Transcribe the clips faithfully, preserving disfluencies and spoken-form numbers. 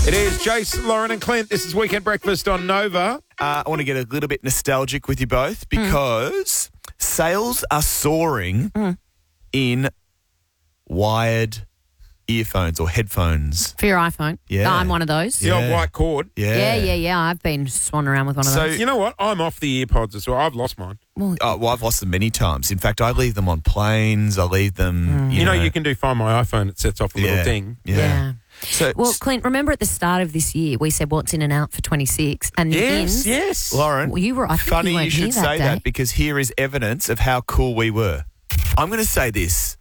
It is Jace, Lauren and Clint. This is Weekend Breakfast on Nova. Uh, I want to get a little bit nostalgic with you both because mm. sales are soaring mm. in wired earphones or headphones. For your iPhone. Yeah. I'm one of those. The Yeah. old white cord. Yeah. Yeah, yeah, yeah. I've been swanning around with one of So- those. You know what? I'm off the earpods as well. I've lost mine. Well, Oh, well, I've lost them many times. In fact, I leave them on planes. I leave them, you, You know, you can do Find My iPhone. It sets off a little yeah, ding. Yeah. yeah. So, Well, Clint, remember at the start of this year, we said what's in and out for twenty-six, and the Yes, ins, yes. Lauren, Well, you were. I think funny you, you weren't should here say that, day. that because here is evidence of how cool we were. I'm going to say this.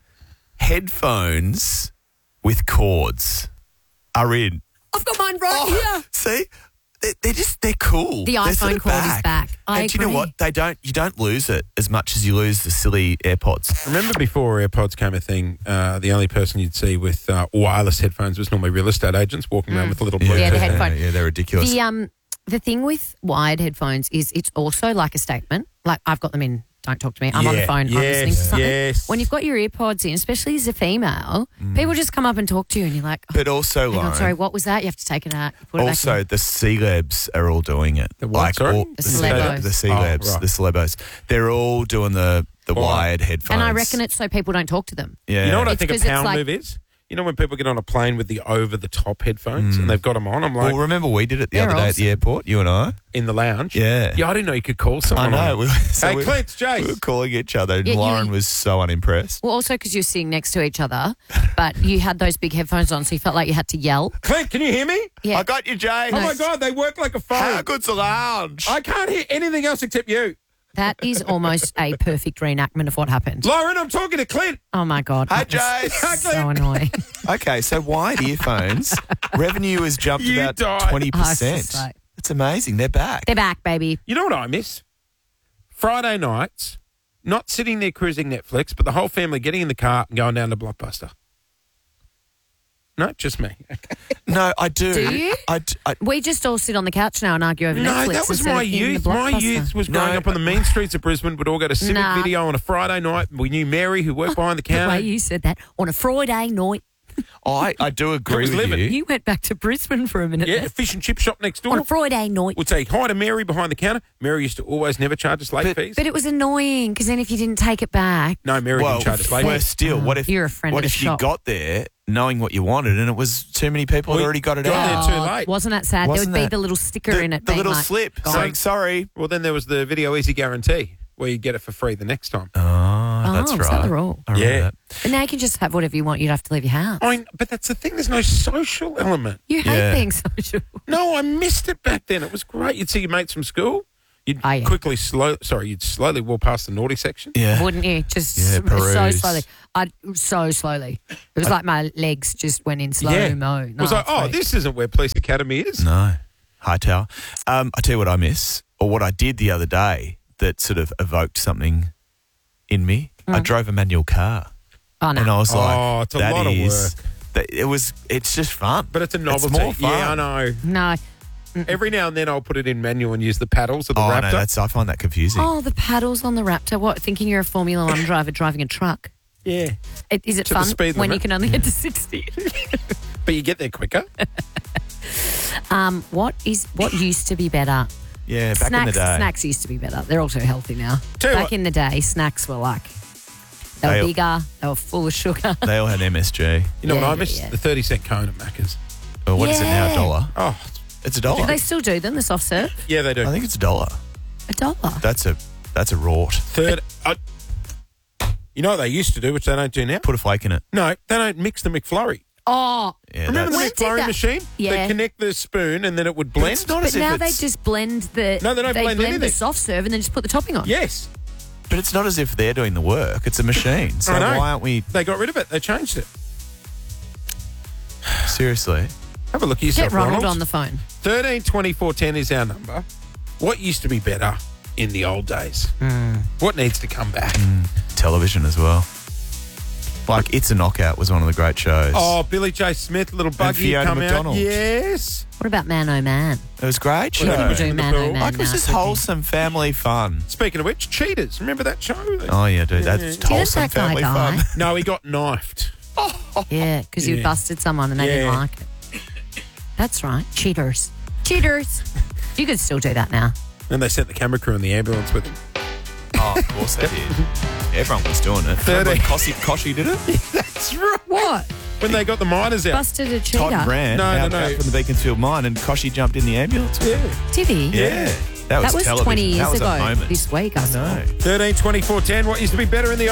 Headphones with cords are in. I've got mine right Oh, here. See? They're, they're just, they're cool. The They're iPhone sort of cord is back. back. I and do you know agree. what? They don't, you don't lose it as much as you lose the silly AirPods. Remember before AirPods came a thing, uh, the only person you'd see with uh, wireless headphones was normally real estate agents walking around with a little Bluetooth. Yeah, the headphone. Yeah, they're ridiculous. The um, the thing with wired headphones is it's also like a statement. Like I've got them in. Don't talk to me. I'm on the Yeah, phone. I'm yes, listening to something. yes. When you've got your earpods in, especially as a female, people just come up and talk to you, and you're like, oh, but also, hang on, Lauren, sorry, what was that? You have to take it out. Put it back also in. the celebs are all doing it. The what, sorry? The ce- celebos. The celebs, Oh, right. the celebs. They're all doing the, the Why? wired headphones. And I reckon it's so people don't talk to them. Yeah. You know what I It's think a 'cause it's pound like- move is? You know when people get on a plane with the over-the-top headphones and they've got them on? I'm like, Well, remember we did it the They're other day at the awesome. airport, you and I? in the lounge? Yeah. Yeah, I didn't know you could call I someone know. on. We, so Hey, we, Clint, it's Jace. we were calling each other and Yeah, you- Lauren was so unimpressed. Well, also because you're sitting next to each other, but you had those big headphones on, so you felt like you had to yell. Clint, can you hear me? Yeah. I got you, Jay. Oh, my God, they work like a phone. How good's the lounge? I can't hear anything else except you. That is almost a perfect reenactment of what happened. Lauren, I'm talking to Clint. Oh, my God. Hi, that was Jay. So annoying. Okay, so wired earphones, revenue has jumped You about died. twenty I was percent. just like- It's amazing. They're back. They're back, baby. You know what I miss? Friday nights, not sitting there cruising Netflix, but the whole family getting in the car and going down to Blockbuster. No, just me. No, I do. Do you? I, d- I- We just all sit on the couch now and argue over No, Netflix. that was instead my of in the youth. My Blockbuster. youth was No. growing up on the mean streets of Brisbane. We'd all go to Civic Nah. Video on a Friday night. We knew Mary, who worked behind the The way counter. you said that on a Friday night. I, I do agree was with living. you. You went back to Brisbane for a minute. Yeah, there. a fish and chip shop next On door. a Friday night. We'd say hi to Mary behind the counter. Mary used to always never charge us late But- fees. But it was annoying because then if you didn't take it back, no, Mary Well, didn't charge us late worse fees. still, what if You're a friend what of if the you shop. got there knowing what you wanted and it was too many people had Well, already got it got out? there too late. Wasn't that sad? Wasn't there would that- be the little sticker the, in it. the being little like, slip "Gone." saying sorry. Well, then there was the Video Easy Guarantee where you get it for free the next time. Oh, that's Oh, right. is that the rule? I remember Yeah. that. And now you can just have whatever you want. You don't have to leave your house. I mean, but that's the thing. There's no social element. You hate Yeah. being social. No, I missed it back then. It was great. You'd see your mates from school. You'd Oh, yeah. quickly slow. Sorry, you'd slowly walk past the naughty section. Yeah. Wouldn't you? Just Yeah, so peruse. slowly. I so slowly. It was like my legs just went in slow yeah. mo. It was like, oh, this isn't where Police Academy is. No. Hightower. Um, I tell you what I miss, or what I did the other day that sort of evoked something in me. I drove a manual car. Oh no. And I was Oh, like, it's a that lot of is- that- it was, it's just fun. But it's a novelty. It's more fun. Yeah, I know. no. Every now and then I'll put it in manual and use the paddles of the Oh, Raptor. no, that's, I find that confusing. Oh, the paddles on the Raptor. What? Thinking you're a Formula One driver driving a truck? yeah. It, is it To the fun speed when limit. you can only get to sixty? But you get there quicker. um, what is what used to be better? Yeah, back snacks, in the day. Snacks used to be better. They're all too healthy now. Tell you Back what- in the day, snacks were like they were They- bigger. They were full of sugar. They all had M S G. You know Yeah, what I yeah, miss? yeah. The thirty cent cone at Macca's. Or what is it now, a Yeah. dollar? Oh, It's a dollar. Do they still do them? The soft serve? yeah, they do. I think it's a dollar. A dollar. That's a that's a rort. Third. I, you know what they used to do, which they don't do now? Put a flake in it. No, they don't mix the McFlurry. Oh, Yeah, Remember the When that's, did McFlurry that- machine? Yeah. They connect the spoon and then it would blend. it's not but as if now they it's- just blend the. No, they don't blend the anything. soft serve and then just put the topping on. Yes, But it's not as if they're doing the work. It's a machine. So I know. why aren't we they got rid of it. They changed it. seriously? Have a look at yourself, Get Ronald Ronald. on the phone. thirteen twenty-four ten is our number. What used to be better in the old days? Hmm. What needs to come back? Television as well. Like It's a Knockout was one of the great shows. Oh, Billy J. Smith, little buggy Fiona come McDonald. out. Yes. What about Man Oh Man? It was a great show. Well, People do In the Man Oh pool. Man Like it was now, just couldn't you? wholesome family fun. Speaking of which, Cheaters. Remember that show? Oh yeah, dude, that's Yeah. Didn't wholesome that guy family die? fun. No, he got knifed. Yeah, because you Yeah. busted someone and they didn't Yeah. like it. That's right. Cheaters. Cheaters. You could still do that now. And they sent the camera crew in the ambulance with them. Oh, of course they did. Everyone was doing it. thirteen. Remember when Koshy, Koshy did it? That's right. What? When they got the miners out. Busted a cheater? Todd Grant No, no, out, no. out from the Beaconsfield mine, and Koshy jumped in the ambulance. Yeah. Did he? Yeah. That was, That was television. twenty years that was ago a moment. this week, I saw. No. thirteen, twenty-four, ten. What used to be better in the